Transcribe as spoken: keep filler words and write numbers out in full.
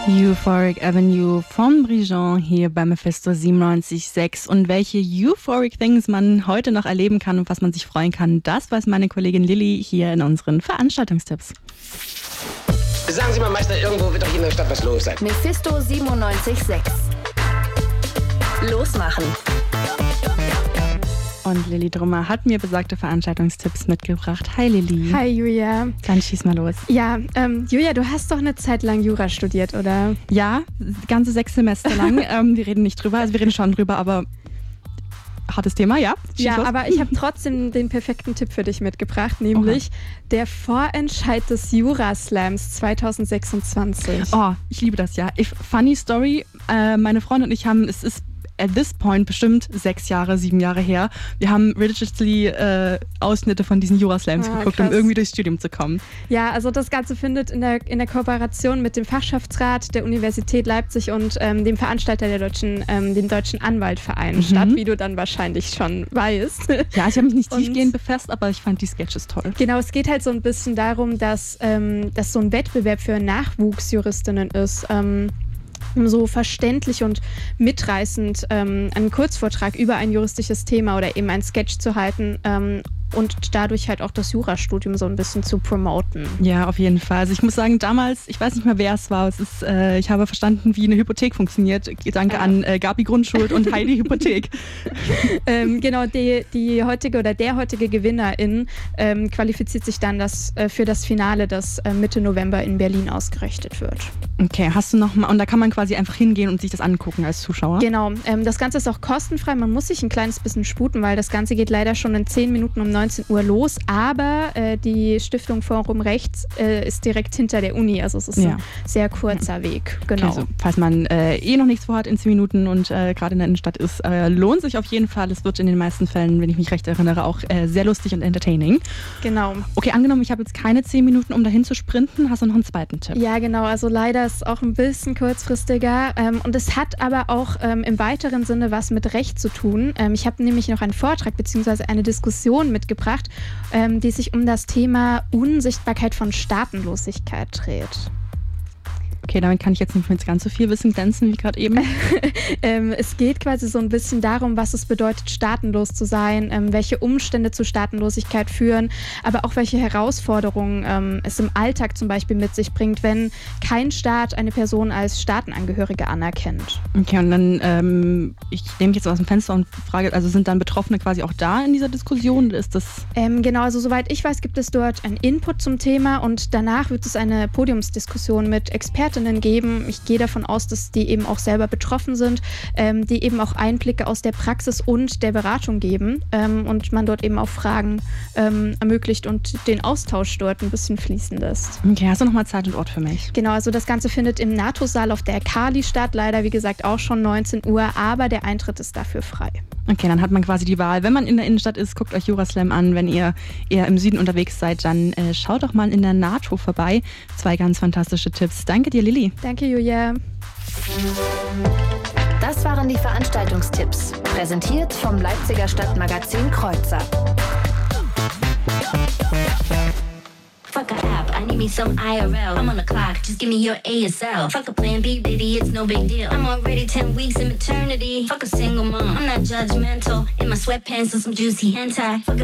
Euphoric Avenue von Brigion hier bei Mephisto siebenundneunzig Komma sechs. Und welche Euphoric Things man heute noch erleben kann und was man sich freuen kann, das weiß meine Kollegin Lilly hier in unseren Veranstaltungstipps. Sagen Sie mal, Meister, irgendwo wird doch hier in der Stadt was los sein. Mephisto siebenundneunzig Komma sechs. Losmachen. Und Lilly Drummer hat mir besagte Veranstaltungstipps mitgebracht. Hi Lilly. Hi Julia. Dann schieß mal los. Ja, ähm, Julia, du hast doch eine Zeit lang Jura studiert, oder? Ja, ganze sechs Semester lang. ähm, wir reden nicht drüber, also wir reden schon drüber, aber hartes Thema, ja? Schieß ja, los. aber ich habe trotzdem den perfekten Tipp für dich mitgebracht, nämlich Oha. der Vorentscheid des Jura-Slams zwanzig sechsundzwanzig. Oh, ich liebe das, ja. Ich, funny Story, äh, meine Freundin und ich haben, es ist at this point bestimmt sechs Jahre, sieben Jahre her. Wir haben religiously äh, Ausschnitte von diesen Jura-Slams ah, geguckt, krass. um irgendwie durchs Studium zu kommen. Ja, also das Ganze findet in der, in der Kooperation mit dem Fachschaftsrat der Universität Leipzig und ähm, dem Veranstalter der deutschen, ähm, dem Deutschen Anwaltverein mhm. statt, wie du dann wahrscheinlich schon weißt. Ja, ich habe mich nicht tiefgehend befasst, aber ich fand die Sketches toll. Genau, es geht halt so ein bisschen darum, dass ähm, das so ein Wettbewerb für Nachwuchsjuristinnen ist. Ähm, um so verständlich und mitreißend ähm, einen Kurzvortrag über ein juristisches Thema oder eben einen Sketch zu halten ähm, und dadurch halt auch das Jurastudium so ein bisschen zu promoten. Ja, auf jeden Fall. Also ich muss sagen, damals, ich weiß nicht mehr, wer es war, es ist, äh, ich habe verstanden, wie eine Hypothek funktioniert. Danke ah. an äh, Gabi Grundschuld und Heidi Hypothek. ähm, genau, die, die heutige oder der heutige Gewinnerin ähm, qualifiziert sich dann das, äh, für das Finale, das äh, Mitte November in Berlin ausgerichtet wird. Okay, hast du noch mal, und da kann man quasi einfach hingehen und sich das angucken als Zuschauer? Genau, ähm, das Ganze ist auch kostenfrei, man muss sich ein kleines bisschen sputen, weil das Ganze geht leider schon in zehn Minuten um neunzehn Uhr los, aber äh, die Stiftung Forum Rechts äh, ist direkt hinter der Uni, also es ist ja. ein sehr kurzer ja. Weg. Genau. Okay, also, falls man äh, eh noch nichts vorhat in zehn Minuten und äh, gerade in der Innenstadt ist, äh, lohnt sich auf jeden Fall. Es wird in den meisten Fällen, wenn ich mich recht erinnere, auch äh, sehr lustig und entertaining. Genau. Okay, angenommen, ich habe jetzt keine zehn Minuten, um dahin zu sprinten, hast du noch einen zweiten Tipp? Ja, genau, also leider ist es auch ein bisschen kurzfristiger ähm, und es hat aber auch ähm, im weiteren Sinne was mit Recht zu tun. Ähm, ich habe nämlich noch einen Vortrag bzw. eine Diskussion mitgebracht, ähm, die sich um das Thema Unsichtbarkeit von Staatenlosigkeit dreht. Okay, damit kann ich jetzt nicht mehr ganz so viel Wissen glänzen wie gerade eben. ähm, es geht quasi so ein bisschen darum, was es bedeutet, staatenlos zu sein, ähm, welche Umstände zu Staatenlosigkeit führen, aber auch welche Herausforderungen ähm, es im Alltag zum Beispiel mit sich bringt, wenn kein Staat eine Person als Staatenangehörige anerkennt. Okay, und dann, ähm, ich nehme mich jetzt aus dem Fenster und frage, also sind dann Betroffene quasi auch da in dieser Diskussion? Oder ist das ähm, genau, also soweit ich weiß, gibt es dort einen Input zum Thema und danach wird es eine Podiumsdiskussion mit Expertinnen geben. Ich gehe davon aus, dass die eben auch selber betroffen sind, ähm, die eben auch Einblicke aus der Praxis und der Beratung geben ähm, und man dort eben auch Fragen ähm, ermöglicht und den Austausch dort ein bisschen fließen lässt. Okay, hast du nochmal Zeit und Ort für mich? Genau, also das Ganze findet im NATO-Saal auf der Kali statt, leider wie gesagt auch schon neunzehn Uhr, aber der Eintritt ist dafür frei. Okay, dann hat man quasi die Wahl. Wenn man in der Innenstadt ist, guckt euch Juraslam an. Wenn ihr eher im Süden unterwegs seid, dann äh, schaut doch mal in der NATO vorbei. Zwei ganz fantastische Tipps. Danke dir, Lilly. Danke, Julia. Das waren die Veranstaltungstipps, präsentiert vom Leipziger Stadtmagazin Kreuzer. Fuck a app, I need me some I R L. I'm on the clock, just give me your A S L. Fuck a plan B, baby, it's no big deal. I'm already ten weeks in maternity. Fuck a single mom, I'm not judgmental. In my sweatpants and some juicy hentai. Fuck a